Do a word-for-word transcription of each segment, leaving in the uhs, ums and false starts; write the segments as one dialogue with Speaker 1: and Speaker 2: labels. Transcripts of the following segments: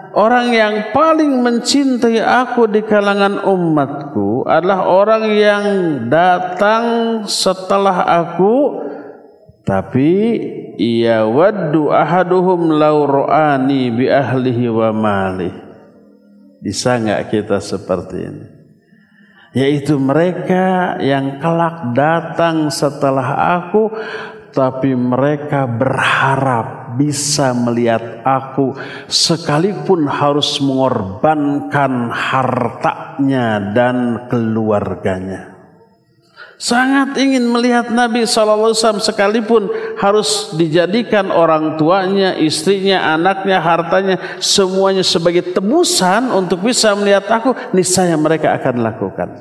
Speaker 1: orang yang paling mencintai aku di kalangan umatku adalah orang yang datang setelah aku, tapi ya waddu ahaduhum law ra'ani bi ahlihi wa malih. Bisa enggak kita seperti ini? Yaitu mereka yang kelak datang setelah aku, tapi mereka berharap bisa melihat aku sekalipun harus mengorbankan hartanya dan keluarganya. Sangat ingin melihat Nabi shallallahu alaihi wasallam sekalipun harus dijadikan orang tuanya, istrinya, anaknya, hartanya, semuanya sebagai tebusan untuk bisa melihat aku, niscaya mereka akan lakukan.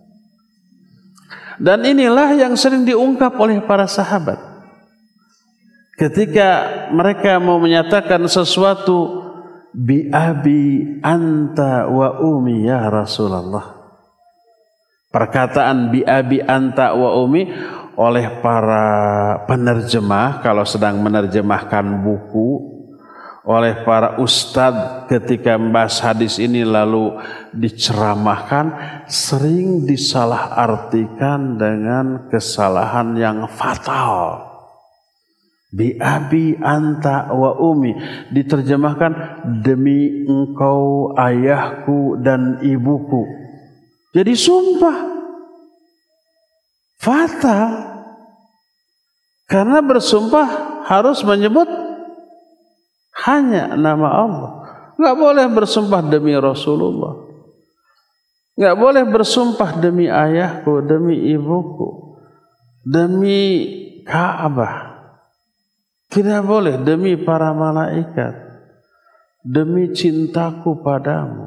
Speaker 1: Dan inilah yang sering diungkap oleh para sahabat. Ketika mereka mau menyatakan sesuatu, bi abi anta wa umi ya Rasulullah. Perkataan bi abi anta wa umi oleh para penerjemah kalau sedang menerjemahkan buku, oleh para ustadz ketika membahas hadis ini lalu diceramahkan, sering disalahartikan dengan kesalahan yang fatal. Bi abi anta wa umi diterjemahkan demi engkau ayahku dan ibuku. Jadi sumpah fatal, karena bersumpah harus menyebut hanya nama Allah. Enggak boleh bersumpah demi Rasulullah, enggak boleh bersumpah demi ayahku, demi ibuku, demi Ka'bah. Tidak boleh demi para malaikat, demi cintaku padamu.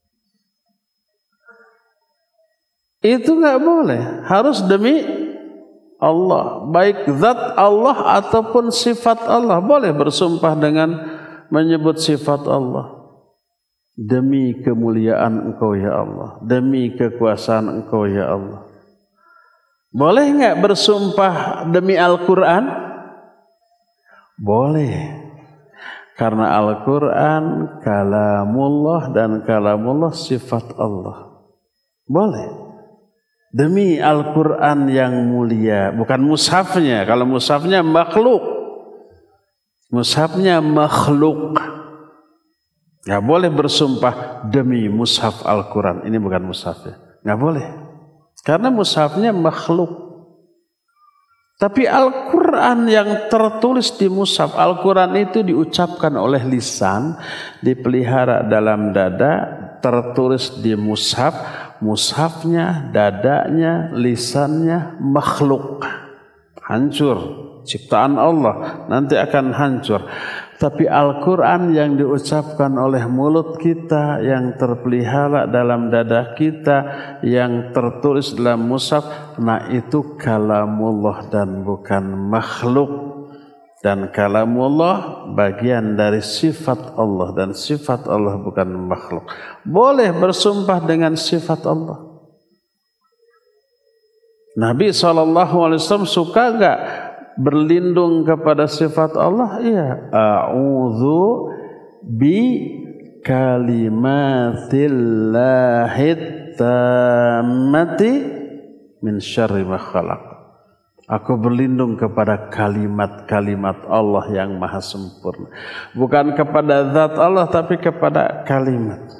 Speaker 1: Itu enggak boleh, harus demi Allah, baik zat Allah ataupun sifat Allah. Boleh bersumpah dengan menyebut sifat Allah. Demi kemuliaan engkau ya Allah, demi kekuasaan engkau ya Allah. Boleh enggak bersumpah demi Al-Quran? Boleh. Karena Al-Quran kalamullah dan kalamullah sifat Allah. Boleh. Demi Al-Quran yang mulia, bukan mushafnya. Kalau mushafnya makhluk, mushafnya makhluk, nggak boleh bersumpah demi mushaf Al-Quran. Ini bukan mushafnya, nggak boleh, karena mushafnya makhluk. Tapi Al-Quran yang tertulis di mushaf, Al-Quran itu diucapkan oleh lisan, dipelihara dalam dada, tertulis di mushaf. Mushafnya, dadanya, lisannya makhluk, hancur, ciptaan Allah, nanti akan hancur. Tapi Al-Quran yang diucapkan oleh mulut kita, yang terpelihara dalam dada kita, yang tertulis dalam mushaf, nah itu kalamullah dan bukan makhluk. Dan kalamullah bagian dari sifat Allah, dan sifat Allah bukan makhluk. Boleh bersumpah dengan sifat Allah. Nabi shallallahu alaihi wasallam suka enggak berlindung kepada sifat Allah? Iya. A'udzu bi kalimatillahit tammati min syarri ma khalaq. Aku berlindung kepada kalimat-kalimat Allah yang maha sempurna. Bukan kepada zat Allah, tapi kepada kalimat.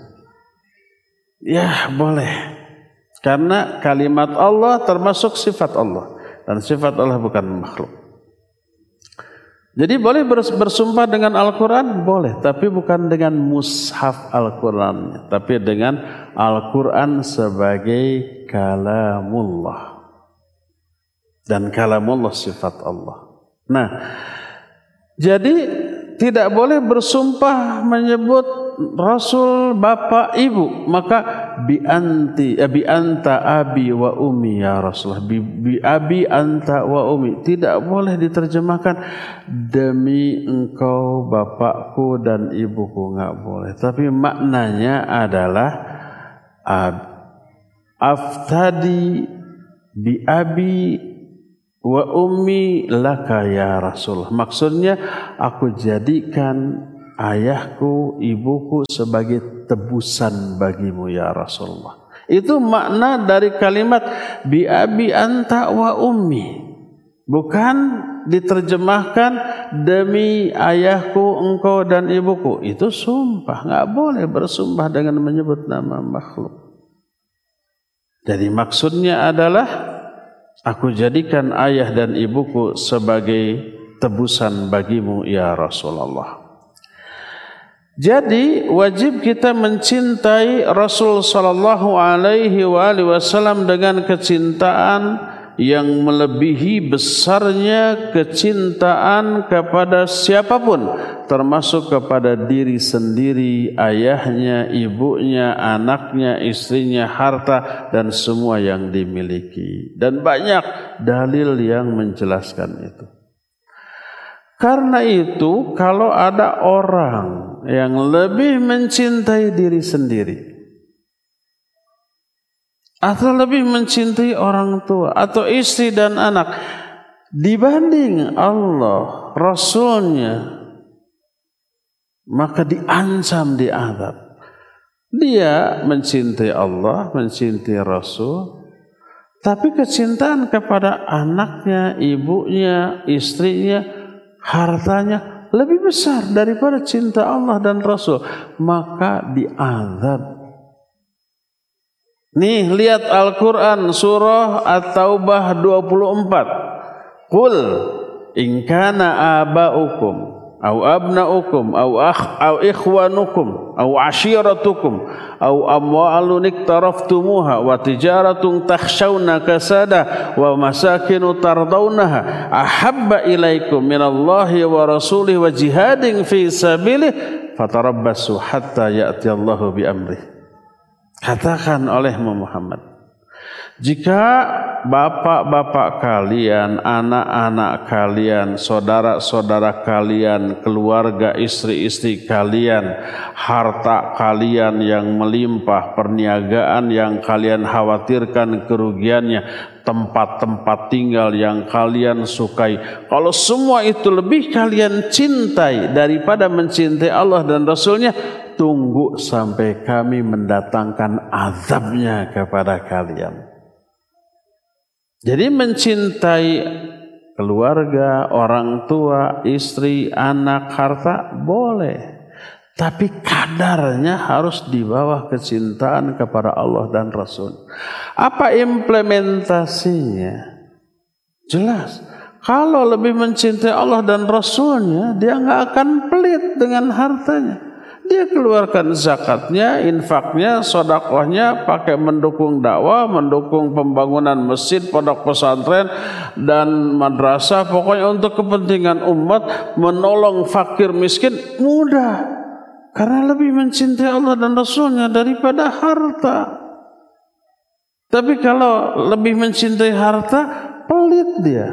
Speaker 1: Ya boleh. Karena kalimat Allah termasuk sifat Allah. Dan sifat Allah bukan makhluk. Jadi boleh bersumpah dengan Al-Quran? Boleh. Tapi bukan dengan mushaf Al-Quran. Tapi dengan Al-Quran sebagai kalamullah. Dan kalamullah sifat Allah. Nah, jadi tidak boleh bersumpah menyebut Rasul bapak ibu, maka bi anti eh, bi anta abi wa umi ya Rasulullah, bi, bi abi anta wa umi. Tidak boleh diterjemahkan demi engkau bapakku dan ibuku, enggak boleh. Tapi maknanya adalah aftadi bi abi wa ummi laka ya Rasulullah. Maksudnya aku jadikan ayahku, ibuku sebagai tebusan bagimu ya Rasulullah. Itu makna dari kalimat bi abi anta wa ummi. Bukan diterjemahkan demi ayahku, engkau dan ibuku. Itu sumpah, nggak boleh bersumpah dengan menyebut nama makhluk. Jadi maksudnya adalah aku jadikan ayah dan ibuku sebagai tebusan bagimu ya Rasulullah. Jadi wajib kita mencintai Rasul sallallahu alaihi wasallam dengan kecintaan yang melebihi besarnya kecintaan kepada siapapun, termasuk kepada diri sendiri, ayahnya, ibunya, anaknya, istrinya, harta, dan semua yang dimiliki. Dan banyak dalil yang menjelaskan itu. Karena itu, kalau ada orang yang lebih mencintai diri sendiri, atau lebih mencintai orang tua atau istri dan anak dibanding Allah, Rasulnya, maka diancam, diazab. Dia mencintai Allah, mencintai Rasul, tapi kecintaan kepada anaknya, ibunya, istrinya, hartanya lebih besar daripada cinta Allah dan Rasul, maka diazab. Nih, lihat Al-Quran surah At-Taubah dua puluh empat. Qul in kana aba'ukum au abna'ukum au akh au ikhwanukum au ashiratukum au amwalun iktaraftumuha wa tijaratun takhshawna kasada wa masakinu tardawnaha ahabba ilaikum minallahi wa rasulihi wa jihadin fi sabilihi fatarabbasu hatta ya'ti Allahu bi amrihi. Katakan oleh Muhammad, jika bapak-bapak kalian, anak-anak kalian, saudara-saudara kalian, keluarga, istri-istri kalian, harta kalian yang melimpah, perniagaan yang kalian khawatirkan kerugiannya, tempat-tempat tinggal yang kalian sukai, kalau semua itu lebih kalian cintai daripada mencintai Allah dan Rasulnya, tunggu sampai kami mendatangkan azabnya kepada kalian. Jadi mencintai keluarga, orang tua, istri, anak, harta boleh, tapi kadarnya harus di bawah kecintaan kepada Allah dan Rasul. Apa implementasinya? Jelas, kalau lebih mencintai Allah dan Rasulnya, dia nggak akan pelit dengan hartanya. Dia keluarkan zakatnya, infaknya, sodakohnya, pakai mendukung dakwah, mendukung pembangunan masjid, pondok pesantren, dan madrasah. Pokoknya untuk kepentingan umat, menolong fakir miskin, mudah. Karena lebih mencintai Allah dan Rasulnya daripada harta. Tapi kalau lebih mencintai harta, pelit dia.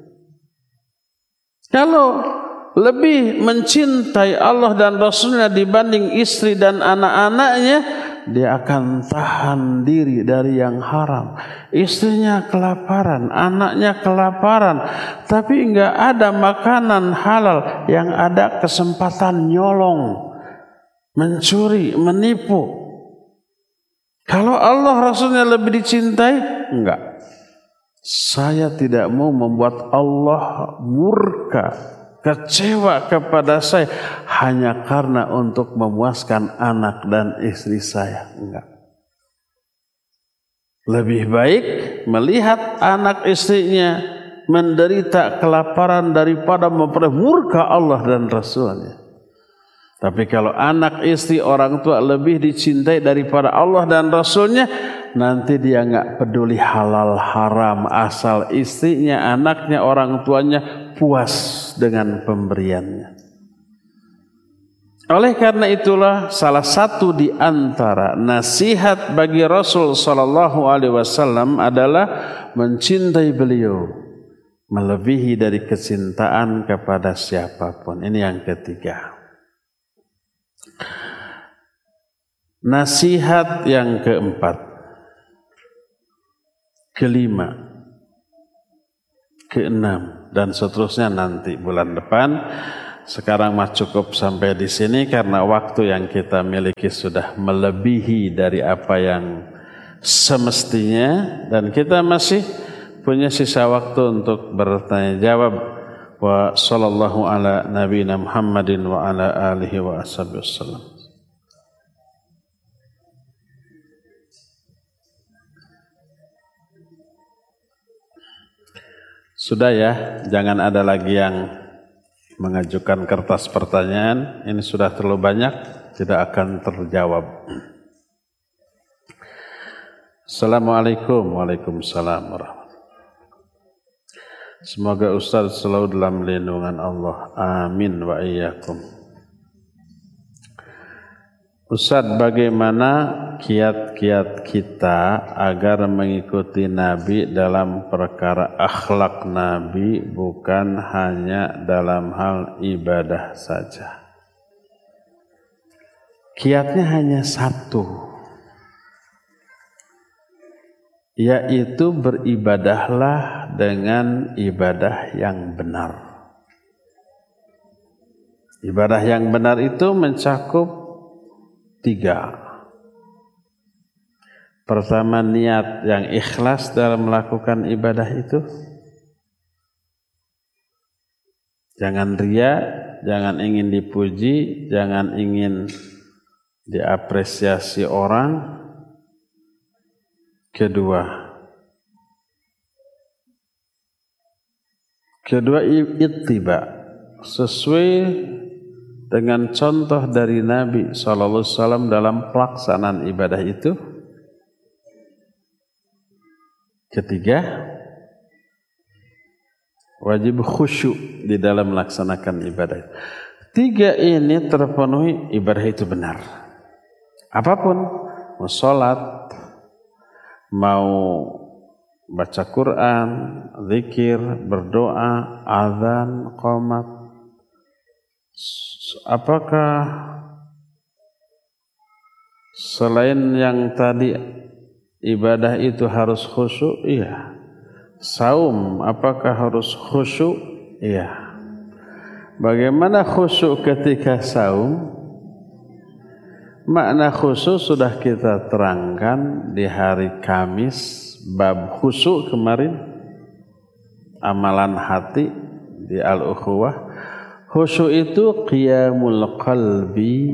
Speaker 1: Kalau lebih mencintai Allah dan Rasulnya dibanding istri dan anak-anaknya, dia akan tahan diri dari yang haram. Istrinya kelaparan, anaknya kelaparan, tapi enggak ada makanan halal, yang ada kesempatan nyolong, mencuri, menipu. Kalau Allah Rasulnya lebih dicintai, enggak. Saya tidak mau membuat Allah murka, kecewa kepada saya hanya karena untuk memuaskan anak dan istri saya. Enggak. Lebih baik melihat anak istrinya menderita kelaparan daripada memperoleh murka Allah dan Rasulnya. Tapi kalau anak, istri, orang tua lebih dicintai daripada Allah dan Rasulnya, nanti dia enggak peduli halal haram, asal istrinya, anaknya, orang tuanya puas dengan pemberiannya. Oleh karena itulah salah satu di antara nasihat bagi Rasul sallallahu alaihi wasallam adalah mencintai beliau melebihi dari kecintaan kepada siapapun. Ini yang ketiga. Nasihat yang keempat, kelima, keenam, dan seterusnya nanti bulan depan. sekarang mah cukup sampai di sini karena waktu yang kita miliki sudah melebihi dari apa yang semestinya dan kita masih punya sisa waktu untuk bertanya jawab. Wa sallallahu ala nabiyina Muhammadin wa ala alihi wa ashabihi wasallam. Sudah ya, jangan ada lagi yang mengajukan kertas pertanyaan. Ini sudah terlalu banyak, tidak akan terjawab. Assalamualaikum. Waalaikumsalam warahmatullahi wabarakatuh. Semoga Ustaz selalu dalam lindungan Allah. Amin wa iyyakum. Ustaz, bagaimana kiat-kiat kita agar mengikuti Nabi dalam perkara akhlak Nabi, bukan hanya dalam hal ibadah saja? Kiatnya hanya satu, yaitu beribadahlah dengan ibadah yang benar. Ibadah yang benar itu mencakup tiga. Pertama, niat yang ikhlas dalam melakukan ibadah itu. Jangan ria, jangan ingin dipuji, jangan ingin diapresiasi orang. Kedua, kedua ittiba, sesuai dengan contoh dari Nabi shallallahu alaihi wasallam dalam pelaksanaan ibadah itu. Ketiga, wajib khusyuk di dalam melaksanakan ibadah. Tiga ini terpenuhi, ibadah itu benar. Apapun, mau sholat, mau baca Quran, zikir, berdoa, azan, qomat, apakah selain yang tadi ibadah itu harus khusyuk? Iya. Saum, apakah harus khusyuk? Iya. Bagaimana khusyuk ketika saum? Makna khusyuk sudah kita terangkan di hari Kamis, bab khusyuk kemarin, amalan hati di Al-Ukhuwah. Khusyuk itu qiyamul qalbi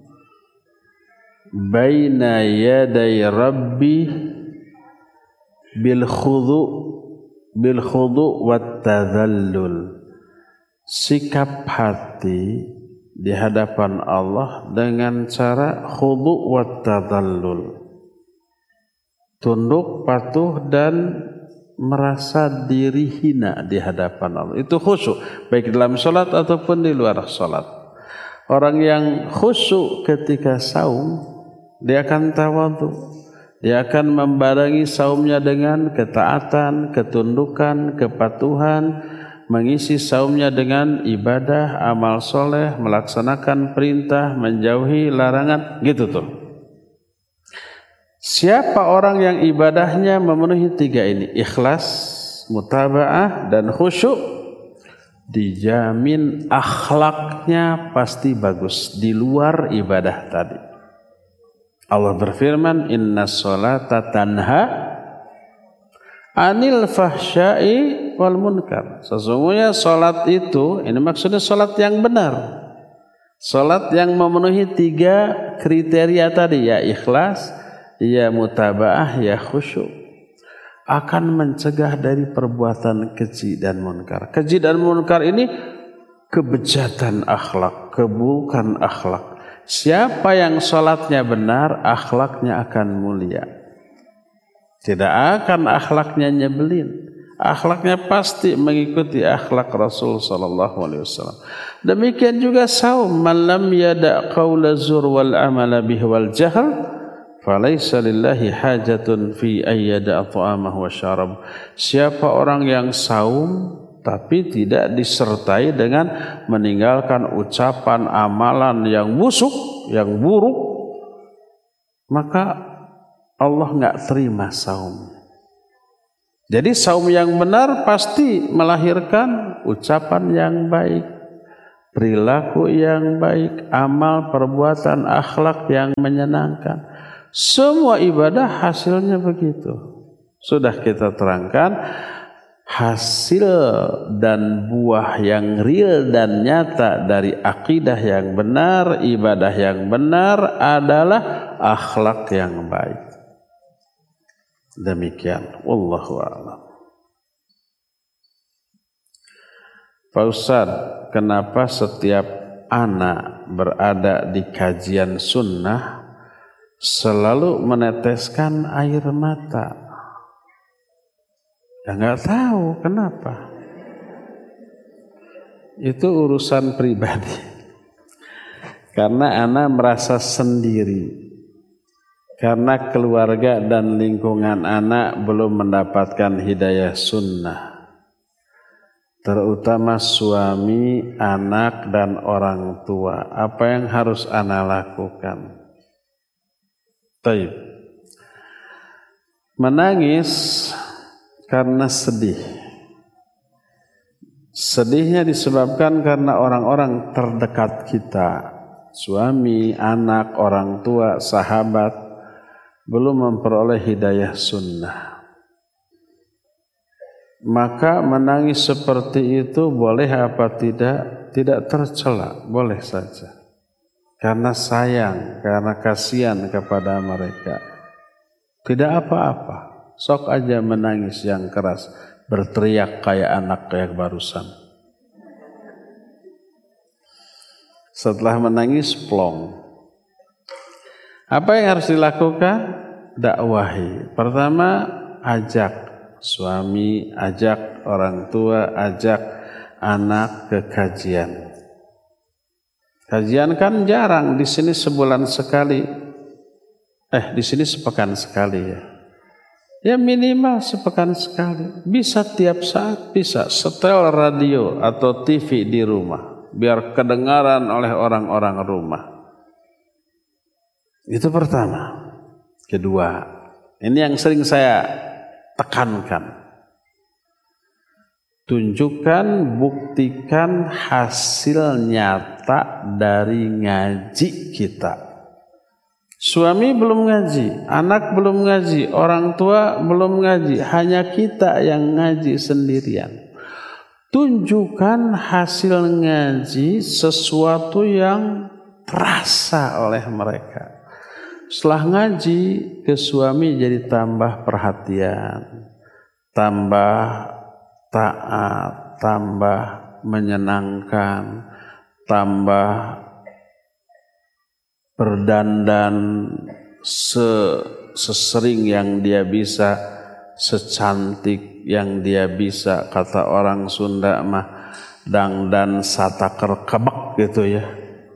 Speaker 1: baina yaday rabbi bil khudu bil khudu wat tadhallul. Sikap hati di hadapan Allah dengan cara khudu wat tadhallul. Tunduk, patuh dan merasa diri hina di hadapan Allah. Itu khusyuk, baik dalam sholat ataupun di luar sholat. Orang yang khusyuk ketika saum, dia akan tawadhu. Dia akan membarengi saumnya dengan ketaatan, ketundukan, kepatuhan, mengisi saumnya dengan ibadah, amal soleh, melaksanakan perintah, menjauhi larangan, gitu tuh. Siapa orang yang ibadahnya memenuhi tiga ini, ikhlas, mutaba'ah, dan khusyuk, dijamin akhlaknya pasti bagus di luar ibadah tadi. Allah berfirman, inna sholata tanha anil fahsyai wal munkar. Sesungguhnya sholat itu, ini maksudnya sholat yang benar, sholat yang memenuhi tiga kriteria tadi, ya ikhlas, ya mutaba'ah, ya khusyuk, akan mencegah dari perbuatan keji dan munkar. Keji dan munkar ini kebejatan akhlak, keburukan akhlak. Siapa yang sholatnya benar, akhlaknya akan mulia. Tidak akan akhlaknya nyebelin. Akhlaknya pasti mengikuti akhlak Rasul sallallahu alaihi wasallam. Demikian juga saum, man lam yada' qawla zur wal amala bih wal jahl falaisa lillahi hajatun fi ayyada ta'amahu wa syarab. Siapa orang yang saum tapi tidak disertai dengan meninggalkan ucapan amalan yang busuk, yang buruk, maka Allah enggak terima saum. Jadi saum yang benar pasti melahirkan ucapan yang baik, perilaku yang baik, amal, perbuatan, akhlak yang menyenangkan. Semua ibadah hasilnya begitu. Sudah kita terangkan, hasil dan buah yang real dan nyata dari akidah yang benar, ibadah yang benar adalah akhlak yang baik. Demikian, wallahu a'lam. Pak Ustadz, kenapa setiap anak berada di kajian sunnah selalu meneteskan air mata? Ya nggak tahu kenapa. Itu urusan pribadi. Karena anak merasa sendiri. Karena keluarga dan lingkungan anak belum mendapatkan hidayah sunnah. Terutama suami, anak, dan orang tua. Apa yang harus anak lakukan? Taib. Menangis karena sedih. Sedihnya disebabkan karena orang-orang terdekat kita. Suami, anak, orang tua, sahabat belum memperoleh hidayah sunnah. Maka menangis seperti itu boleh apa tidak? Tidak tercela, boleh saja. Karena sayang, karena kasihan kepada mereka. Tidak apa-apa, sok aja menangis yang keras, berteriak kayak anak kayak barusan. Setelah menangis plong. Apa yang harus dilakukan? Dakwahi. Pertama, ajak suami, ajak orang tua, ajak anak ke kajian. Kajian kan jarang, di sini sebulan sekali. Eh, di sini sepekan sekali ya. Ya minimal sepekan sekali. Bisa tiap saat, bisa setel radio atau T V di rumah biar kedengaran oleh orang-orang rumah. Itu pertama. Kedua, ini yang sering saya tekankan. Tunjukkan, buktikan hasil nyata dari ngaji kita. Suami belum ngaji, anak belum ngaji, orang tua belum ngaji, hanya kita yang ngaji sendirian. Tunjukkan hasil ngaji sesuatu yang terasa oleh mereka. Setelah ngaji, ke suami jadi tambah perhatian, tambah taat, tambah menyenangkan, tambah berdandan sesering yang dia bisa, secantik yang dia bisa. Kata orang Sunda mah dangdan sataker kebek gitu ya.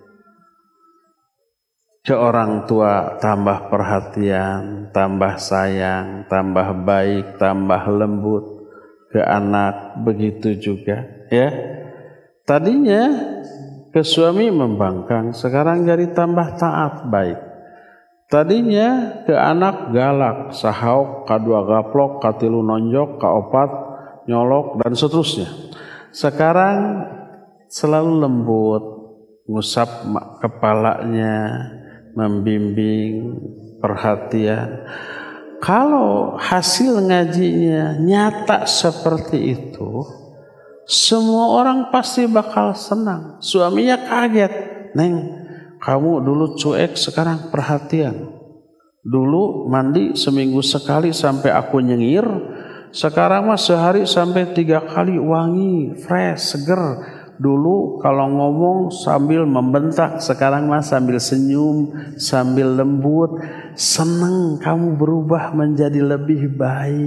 Speaker 1: Ke orang tua tambah perhatian, tambah sayang, tambah baik, tambah lembut. Ke anak begitu juga ya. Tadinya ke suami membangkang, sekarang jadi tambah taat baik. Tadinya ke anak galak, sahauk, kadua gaplok, katilu nonjok, kaopat nyolok dan seterusnya. Sekarang selalu lembut, ngusap kepalanya, membimbing, perhatian. Kalau hasil ngajinya nyata seperti itu, semua orang pasti bakal senang. Suaminya kaget, "Neng, kamu dulu cuek, sekarang perhatian. Dulu mandi seminggu sekali sampai aku nyengir, sekarang mah sehari sampai tiga kali wangi, fresh, seger. Dulu kalau ngomong sambil membentak, sekarang mah sambil senyum, sambil lembut. Senang kamu berubah menjadi lebih baik."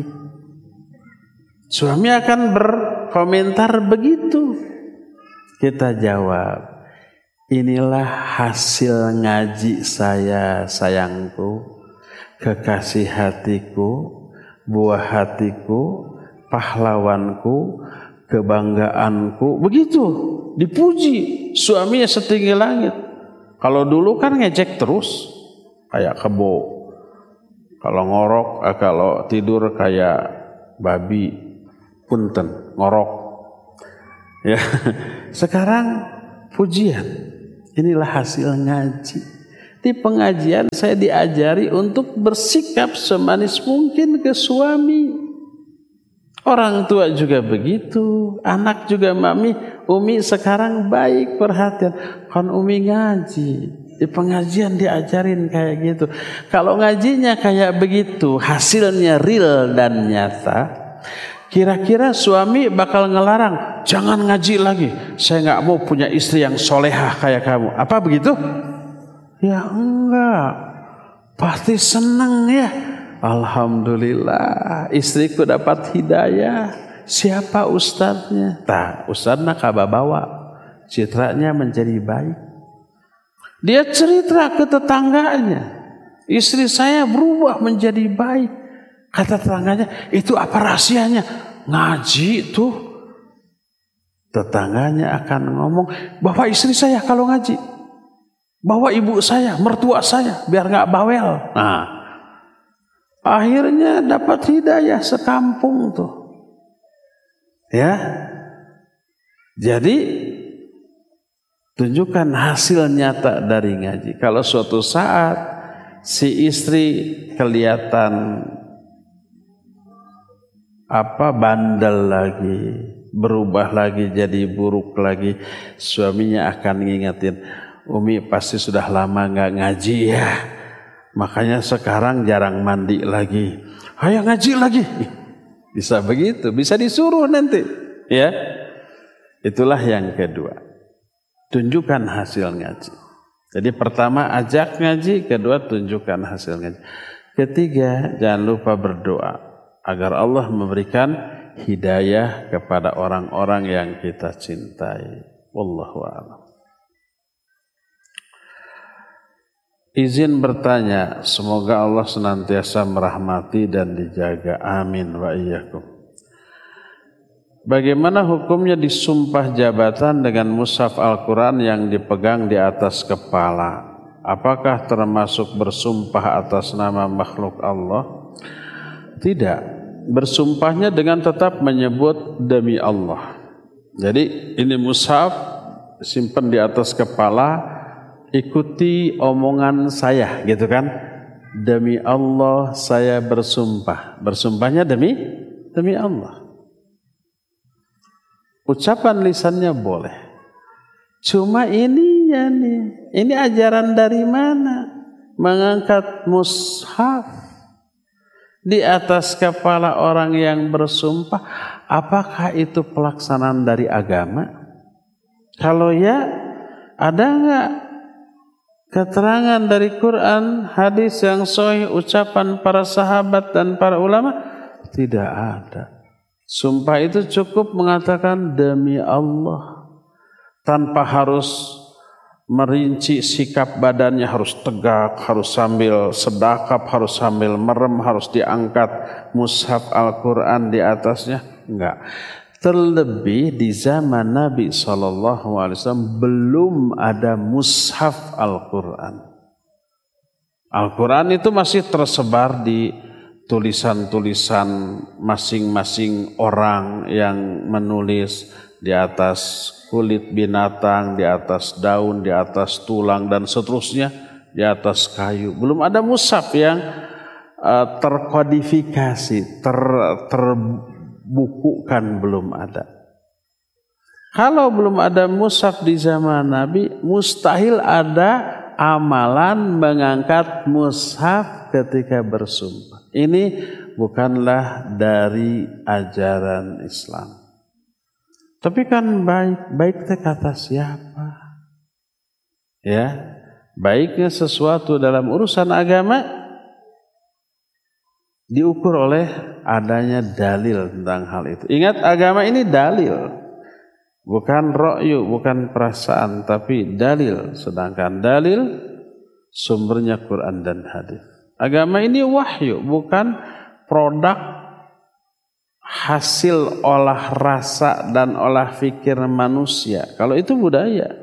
Speaker 1: Suami akan berkomentar begitu. Kita jawab, "Inilah hasil ngaji saya, sayangku, kekasih hatiku, buah hatiku, pahlawanku, kebanggaanku." Begitu dipuji suaminya setinggi langit. Kalau dulu kan ngejek terus kayak kebo, kalau ngorok, eh, kalau tidur kayak babi, punten ngorok ya. Sekarang pujian. Inilah hasil ngaji. Di pengajian saya diajari untuk bersikap semanis mungkin ke suami. Orang tua juga begitu, anak juga, mami, umi sekarang baik, perhatian. Kan umi ngaji, di pengajian diajarin kayak gitu. Kalau ngajinya kayak begitu, hasilnya real dan nyata, kira-kira suami bakal ngelarang, jangan ngaji lagi, saya nggak mau punya istri yang solehah kayak kamu. Apa begitu? Ya enggak, pasti senang ya. Alhamdulillah istriku dapat hidayah. Siapa ustadznya? Tah, ustadznya kababawa, citranya menjadi baik. Dia cerita ke tetangganya, istri saya berubah menjadi baik. Kata tetangganya, itu apa rahasianya? Ngaji tuh. Tetangganya akan ngomong, bawa istri saya kalau ngaji, bawa ibu saya, mertua saya, biar nggak bawel. Nah, akhirnya dapat hidayah sekampung tuh. Ya. Jadi tunjukkan hasil nyata dari ngaji. Kalau suatu saat si istri kelihatan apa bandel lagi, berubah lagi jadi buruk lagi, suaminya akan ngingetin, Umi pasti sudah lama nggak ngaji ya, makanya sekarang jarang mandi lagi, ayo ngaji lagi. Bisa begitu, bisa disuruh nanti ya. Itulah yang kedua, tunjukkan hasil ngaji. Jadi pertama ajak ngaji, kedua tunjukkan hasil ngaji, ketiga jangan lupa berdoa agar Allah memberikan hidayah kepada orang-orang yang kita cintai. Wallahu a'lam. Izin bertanya, semoga Allah senantiasa merahmati dan dijaga. Amin wa iyyakum. Bagaimana hukumnya disumpah jabatan dengan mushaf Al-Quran yang dipegang di atas kepala? Apakah termasuk bersumpah atas nama makhluk Allah? Tidak. Bersumpahnya dengan tetap menyebut demi Allah. Jadi ini mushaf simpan di atas kepala, ikuti omongan saya, gitu kan? Demi Allah saya bersumpah. Bersumpahnya demi demi Allah. Ucapan lisannya boleh. Cuma ininya nih, ini ajaran dari mana? Mengangkat mushaf di atas kepala orang yang bersumpah, apakah itu pelaksanaan dari agama? Kalau ya, ada enggak keterangan dari Quran, hadis yang sahih, ucapan para sahabat dan para ulama? Tidak ada. Sumpah itu cukup mengatakan demi Allah, tanpa harus merinci sikap badannya, harus tegak, harus sambil sedakap, harus sambil merem, harus diangkat mushaf Al-Quran di atasnya. Enggak. Terlebih di zaman Nabi shallallahu alaihi wasallam belum ada mushaf Al-Quran. Al-Quran itu masih tersebar di tulisan-tulisan masing-masing orang yang menulis di atas kulit binatang, di atas daun, di atas tulang dan seterusnya, di atas kayu. Belum ada mushaf yang uh, terkodifikasi, ter, terbukukan, belum ada. Kalau belum ada mushaf di zaman Nabi, mustahil ada amalan mengangkat mushaf ketika bersumpah. Ini bukanlah dari ajaran Islam. Tapi kan baik, baik teh kata siapa? Ya, baiknya sesuatu dalam urusan agama diukur oleh adanya dalil tentang hal itu. Ingat, agama ini dalil, bukan ra'yu, bukan perasaan, tapi dalil. Sedangkan dalil sumbernya Quran dan hadis. Agama ini wahyu, bukan produk hasil olah rasa dan olah fikir manusia. Kalau itu budaya.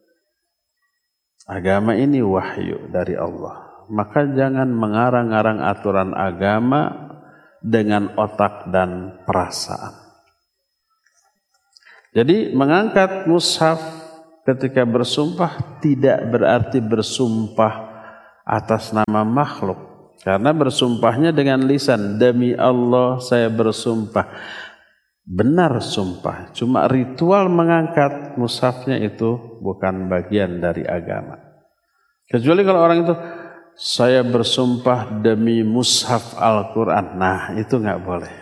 Speaker 1: Agama ini wahyu dari Allah. Maka jangan mengarang-arang aturan agama dengan otak dan perasaan. Jadi mengangkat mushaf ketika bersumpah tidak berarti bersumpah atas nama makhluk. Karena bersumpahnya dengan lisan, demi Allah saya bersumpah. Benar sumpah, cuma ritual mengangkat mushafnya itu bukan bagian dari agama. Kecuali kalau orang itu, saya bersumpah demi mushaf Al-Quran. Nah, itu nggak boleh.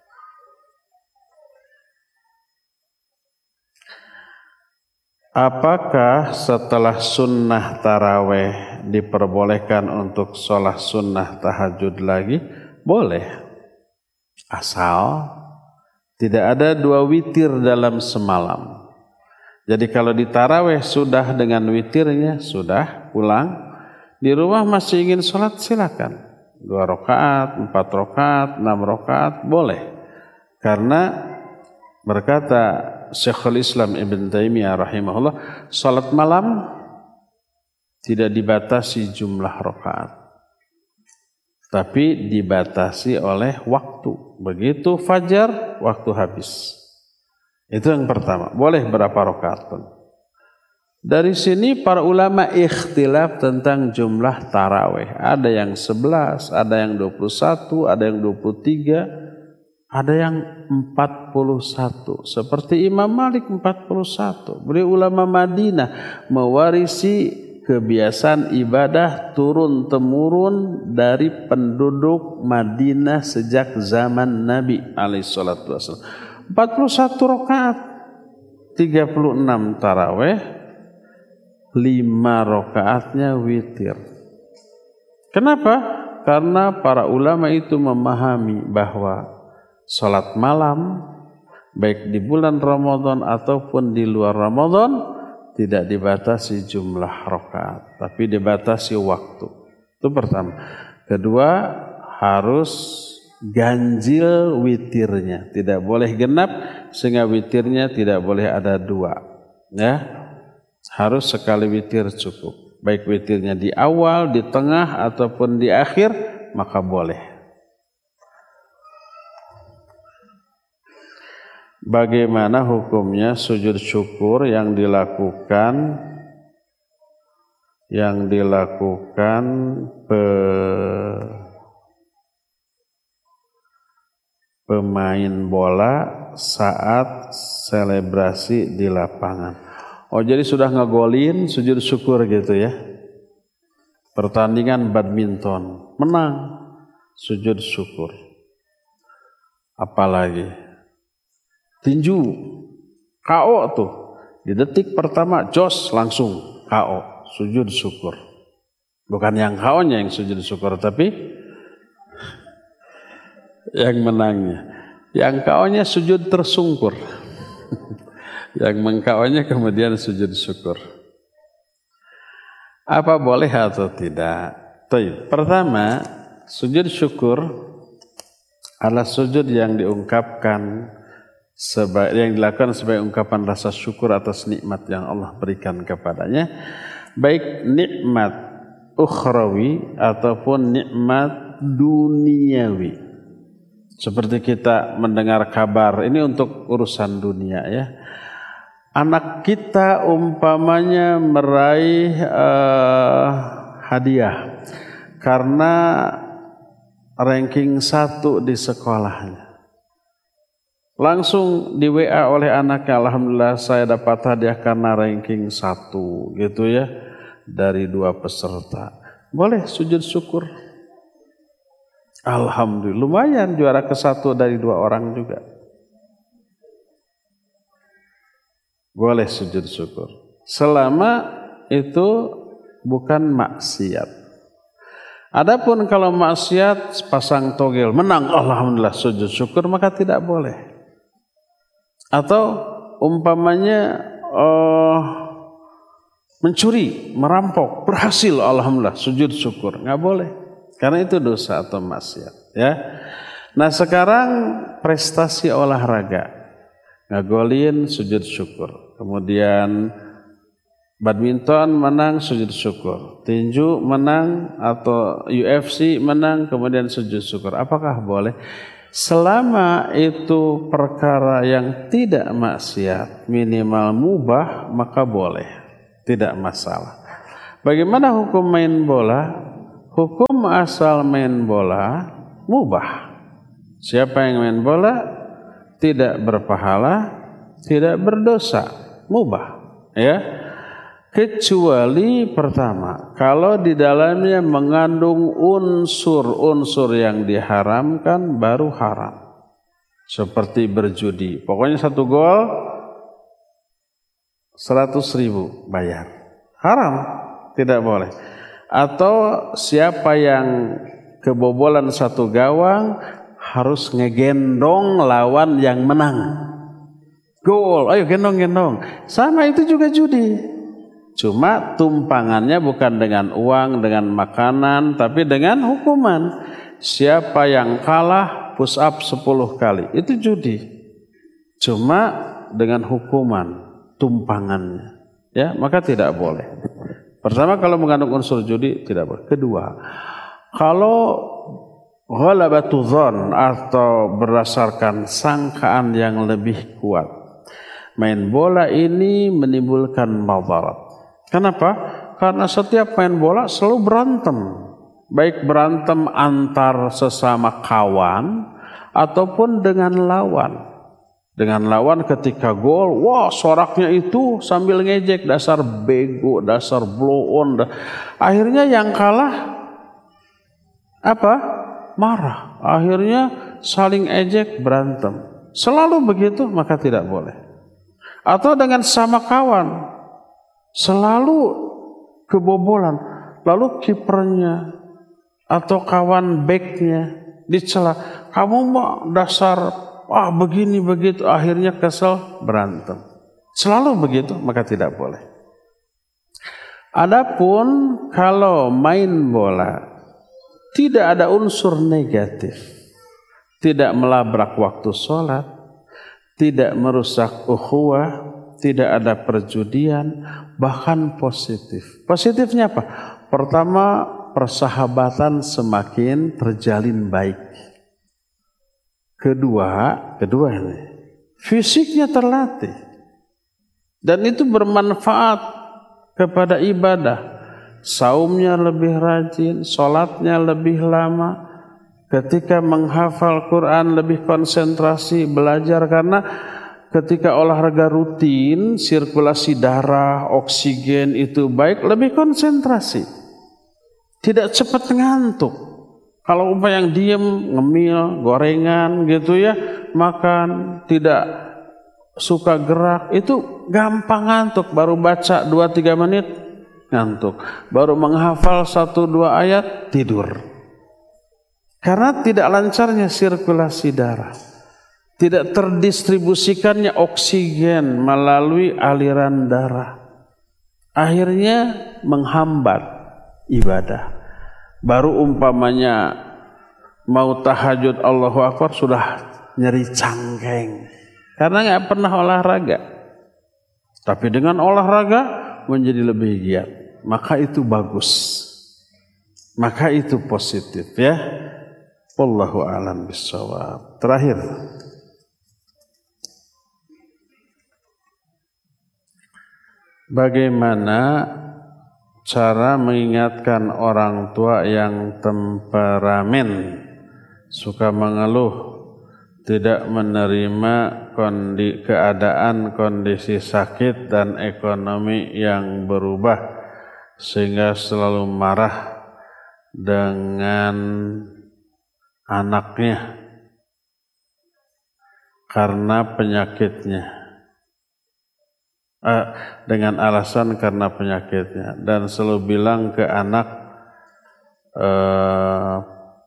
Speaker 1: Apakah setelah sunnah taraweh diperbolehkan untuk sholat sunnah tahajud lagi? Boleh. Asal tidak ada dua witir dalam semalam. Jadi kalau di taraweh sudah dengan witirnya, sudah pulang. Di rumah masih ingin sholat, silakan. Dua rakaat, empat rakaat, enam rakaat, boleh. Karena berkata Syekhul Islam Ibn Taimiyah rahimahullah, sholat malam tidak dibatasi jumlah rakaat, tapi dibatasi oleh waktu. Begitu fajar, waktu habis. Itu yang pertama. Boleh berapa rakaat pun. Dari sini para ulama ikhtilaf tentang jumlah tarawih. Ada yang sebelas, ada yang dua puluh satu, ada yang dua puluh tiga, ada yang empat puluh satu. Seperti Imam Malik empat puluh satu. Beliau ulama Madinah, mewarisi kebiasaan ibadah turun-temurun dari penduduk Madinah sejak zaman Nabi alaihi salatu wasallam. empat puluh satu rakaat, tiga puluh enam tarawih, lima rakaatnya witir. Kenapa? Karena para ulama itu memahami bahwa salat malam baik di bulan Ramadan ataupun di luar Ramadan tidak dibatasi jumlah rakaat, tapi dibatasi waktu. Itu pertama. Kedua, harus ganjil witirnya, tidak boleh genap, sehingga witirnya tidak boleh ada dua. Ya, harus sekali witir cukup. Baik witirnya di awal, di tengah ataupun di akhir, maka boleh. Bagaimana hukumnya sujud syukur yang dilakukan yang dilakukan pe, pemain bola saat selebrasi di lapangan? Oh, jadi sudah ngegolin sujud syukur gitu ya. Pertandingan badminton menang, sujud syukur. Apalagi tinju, K O tuh. Di detik pertama, jos langsung K O, sujud syukur. Bukan yang K O-nya yang sujud syukur, tapi yang menangnya. Yang K O-nya sujud tersungkur. Yang meng-K O-nya kemudian sujud syukur. Apa boleh atau tidak? Tuh, pertama, sujud syukur adalah sujud yang diungkapkan Sebaik, yang dilakukan sebagai ungkapan rasa syukur atas nikmat yang Allah berikan kepadanya, baik nikmat ukhrawi ataupun nikmat duniawi. Seperti kita mendengar kabar, ini untuk urusan dunia ya. Anak kita umpamanya meraih uh, hadiah karena ranking satu di sekolahnya. Langsung di W A oleh anaknya, alhamdulillah saya dapat hadiah karena ranking satu gitu ya, dari dua peserta. Boleh sujud syukur. Alhamdulillah, lumayan juara ke satu dari dua orang juga. Boleh sujud syukur. Selama itu bukan maksiat. Adapun kalau maksiat pasang togel, menang alhamdulillah sujud syukur, maka tidak boleh. Atau umpamanya uh, mencuri, merampok, berhasil, alhamdulillah, sujud syukur, nggak boleh, karena itu dosa atau maksiat. Ya. Nah sekarang prestasi olahraga, ngagolin, sujud syukur, kemudian badminton menang, sujud syukur, tinju menang atau U F C menang, kemudian sujud syukur. Apakah boleh? Selama itu perkara yang tidak maksiat, minimal mubah, maka boleh, tidak masalah. Bagaimana hukum main bola? Hukum asal main bola mubah. Siapa yang main bola tidak berpahala, tidak berdosa, mubah, ya. Kecuali pertama, kalau di dalamnya mengandung unsur-unsur yang diharamkan baru haram. Seperti berjudi. Pokoknya satu gol seratus ribu bayar. Haram, tidak boleh. Atau siapa yang kebobolan satu gawang harus ngegendong lawan yang menang. Gol, ayo gendong-gendong. Sama itu juga judi. Cuma tumpangannya bukan dengan uang, dengan makanan, tapi dengan hukuman. Siapa yang kalah push up sepuluh kali, itu judi. Cuma dengan hukuman, tumpangannya. Ya, maka tidak boleh. Pertama, kalau mengandung unsur judi tidak boleh. Kedua, kalau ghalabatu dzan atau berdasarkan sangkaan yang lebih kuat, main bola ini menimbulkan madarat. Kenapa? Karena setiap main bola selalu berantem. Baik berantem antar sesama kawan ataupun dengan lawan. Dengan lawan ketika gol, wah soraknya itu sambil ngejek, dasar bego, dasar blow on. Akhirnya yang kalah apa? Marah. Akhirnya saling ejek, berantem. Selalu begitu, maka tidak boleh. Atau dengan sama kawan. Selalu kebobolan, lalu kipernya atau kawan backnya dicela, kamu mah dasar ah begini begitu, akhirnya kesel berantem. Selalu begitu, maka tidak boleh. Adapun kalau main bola tidak ada unsur negatif, tidak melabrak waktu sholat, tidak merusak ukhuwah, tidak ada perjudian, bahkan positif. Positifnya apa? Pertama, persahabatan semakin terjalin baik. Kedua, kedua ini, fisiknya terlatih. Dan itu bermanfaat kepada ibadah. Saumnya lebih rajin, sholatnya lebih lama. Ketika menghafal Quran lebih konsentrasi, belajar, karena ketika olahraga rutin, sirkulasi darah, oksigen itu baik, lebih konsentrasi. Tidak cepat ngantuk. Kalau umpama yang diem, ngemil, gorengan gitu ya, makan, tidak suka gerak, itu gampang ngantuk. Baru baca dua tiga menit, ngantuk. Baru menghafal satu dua ayat, tidur. Karena tidak lancarnya sirkulasi darah. Tidak terdistribusikannya oksigen melalui aliran darah. Akhirnya menghambat ibadah. Baru umpamanya mau tahajud Allahu Akbar sudah nyeri cangkeng. Karena nggak pernah olahraga. Tapi dengan olahraga menjadi lebih giat. Maka itu bagus. Maka itu positif ya. Wallahu a'lam bishawab. Terakhir. Bagaimana cara mengingatkan orang tua yang temperamen, suka mengeluh, tidak menerima kondi, keadaan kondisi sakit dan ekonomi yang berubah, sehingga selalu marah dengan anaknya karena penyakitnya. Dengan alasan karena penyakitnya, dan selalu bilang ke anak eh,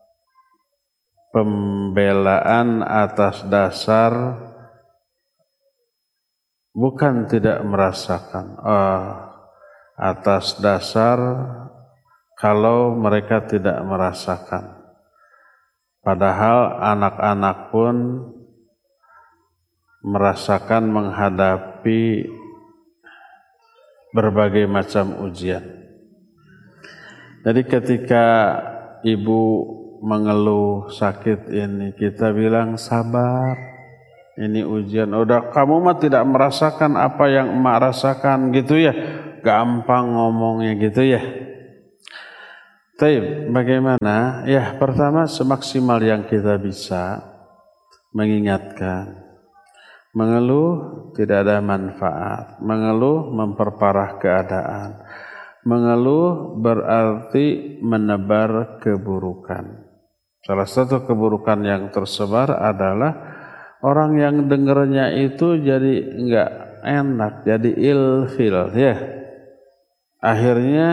Speaker 1: pembelaan atas dasar bukan tidak merasakan, eh, atas dasar kalau mereka tidak merasakan, padahal anak-anak pun merasakan menghadapi berbagai macam ujian. Jadi ketika ibu mengeluh sakit ini, kita bilang sabar, ini ujian. Udah kamu mah tidak merasakan apa yang emak rasakan gitu ya, gampang ngomongnya gitu ya. Tapi bagaimana? Ya pertama semaksimal yang kita bisa mengingatkan. Mengeluh tidak ada manfaat, mengeluh memperparah keadaan, mengeluh berarti menebar keburukan. Salah satu keburukan yang tersebar adalah orang yang dengernya itu jadi enggak enak, jadi ilfil ya. Akhirnya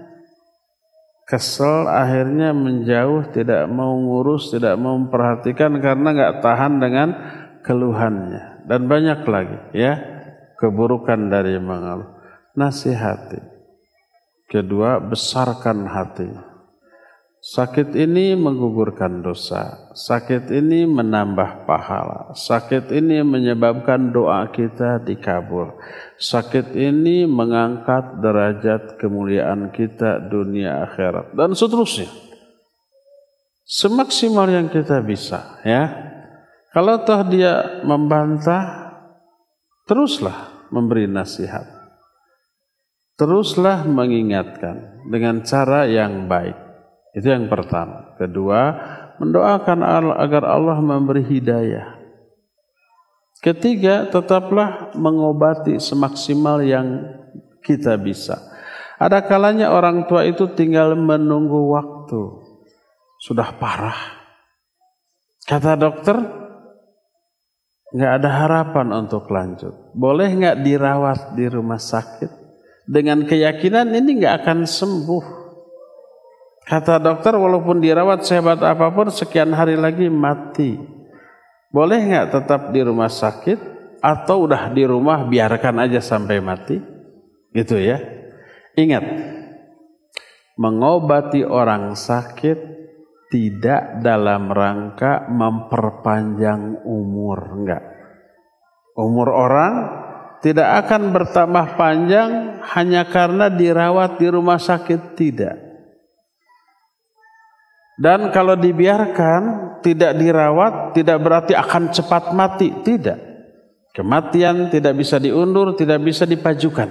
Speaker 1: kesel, akhirnya menjauh, tidak mau ngurus, tidak mau memperhatikan karena enggak tahan dengan keluhannya. Dan banyak lagi ya keburukan dari mengeluh. Nasihati. Kedua, besarkan hati. Sakit ini menggugurkan dosa. Sakit ini menambah pahala. Sakit ini menyebabkan doa kita dikabul. Sakit ini mengangkat derajat kemuliaan kita dunia akhirat dan seterusnya. Semaksimal yang kita bisa ya. Kalau toh dia membantah, teruslah memberi nasihat. Teruslah mengingatkan dengan cara yang baik. Itu yang pertama. Kedua, mendoakan agar Allah memberi hidayah. Ketiga, tetaplah mengobati semaksimal yang kita bisa. Ada kalanya orang tua itu tinggal menunggu waktu. Sudah parah. Kata dokter, nggak ada harapan untuk lanjut. Boleh nggak dirawat di rumah sakit? Dengan keyakinan ini nggak akan sembuh. Kata dokter, walaupun dirawat sehebat apapun, sekian hari lagi mati. Boleh nggak tetap di rumah sakit? Atau udah di rumah biarkan aja sampai mati? Gitu ya. Ingat, mengobati orang sakit tidak dalam rangka memperpanjang umur, enggak. Umur orang tidak akan bertambah panjang hanya karena dirawat di rumah sakit, tidak. Dan kalau dibiarkan, tidak dirawat, tidak berarti akan cepat mati, tidak. Kematian tidak bisa diundur, tidak bisa dipajukan.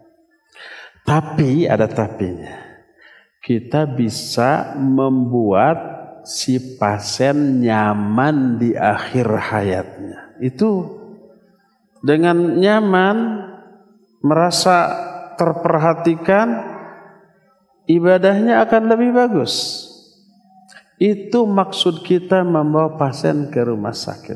Speaker 1: Tapi ada tapinya. Kita bisa membuat si pasien nyaman di akhir hayatnya. Itu dengan nyaman, merasa terperhatikan, ibadahnya akan lebih bagus. Itu maksud kita membawa pasien ke rumah sakit.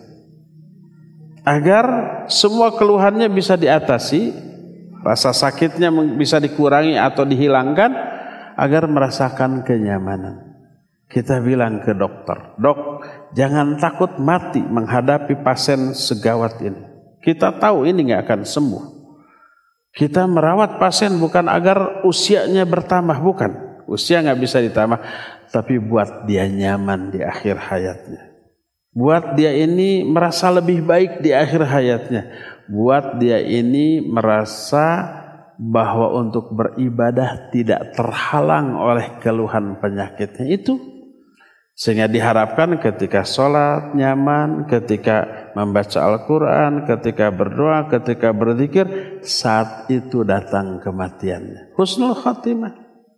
Speaker 1: Agar semua keluhannya bisa diatasi, rasa sakitnya bisa dikurangi atau dihilangkan, agar merasakan kenyamanan. Kita bilang ke dokter, dok, jangan takut mati menghadapi pasien segawat ini. Kita tahu ini nggak akan sembuh. Kita merawat pasien bukan agar usianya bertambah, bukan. Usia nggak bisa ditambah, tapi buat dia nyaman di akhir hayatnya. Buat dia ini merasa lebih baik di akhir hayatnya. Buat dia ini merasa bahwa untuk beribadah tidak terhalang oleh keluhan penyakitnya itu. Sehingga diharapkan ketika sholat nyaman, ketika membaca Al-Quran, ketika berdoa, ketika berzikir, saat itu datang kematiannya. Husnul khatimah.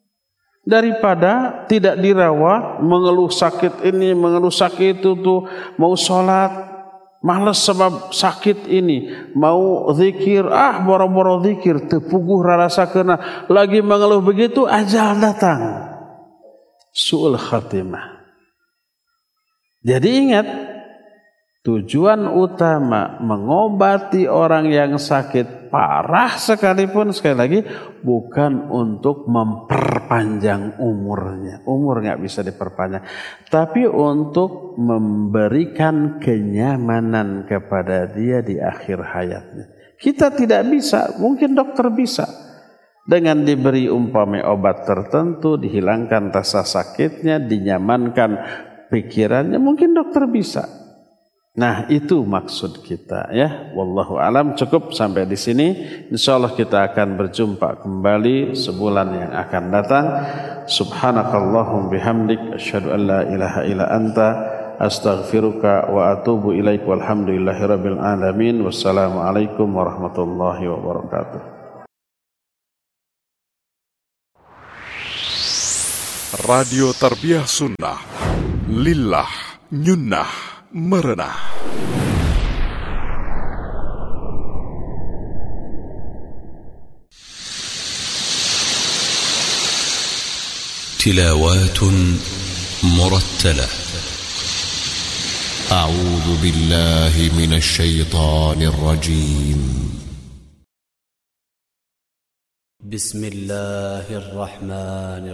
Speaker 1: Daripada tidak dirawat, mengeluh sakit ini, mengeluh sakit itu tuh, mau sholat, males sebab sakit ini, mau zikir, ah boro-boro zikir, tepuguh rasa kena, lagi mengeluh begitu, ajal datang. Su'ul khatimah. Jadi ingat, tujuan utama mengobati orang yang sakit parah sekalipun, sekali lagi, bukan untuk memperpanjang umurnya. Umur nggak bisa diperpanjang. Tapi untuk memberikan kenyamanan kepada dia di akhir hayatnya. Kita tidak bisa, mungkin dokter bisa. Dengan diberi umpama obat tertentu, dihilangkan rasa sakitnya, dinyamankan pikirannya, mungkin dokter bisa. Nah, itu maksud kita ya. Wallahu alam, cukup sampai di sini. Insyaallah kita akan berjumpa kembali sebulan yang akan datang. Subhanakallahum bihamdik asyhadu an la ilaha illa anta astaghfiruka wa atubu ilaik walhamdulillahirabbil alamin. Wassalamualaikum warahmatullahi wabarakatuh.
Speaker 2: Radio Tarbiyah Sunnah Lillah Nyunnah Merenah.
Speaker 3: تلاوات مرتلة. أعوذ بالله من الشيطان الرجيم. بسم الله الرحمن الرحيم.